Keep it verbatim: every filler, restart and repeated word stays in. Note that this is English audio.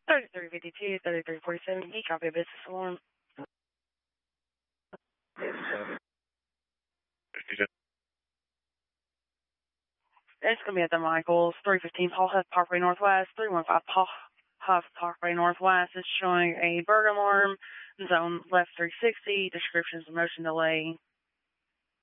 thirty-three fifty-two, thirty-three forty-seven, you copy a business alarm. It's going to be at the Michaels, three fifteen Paul Huff Parkway Northwest, three one five Paul Huff Parkway Northwest. It's showing a burglar alarm, zone left three sixty, descriptions of motion delay,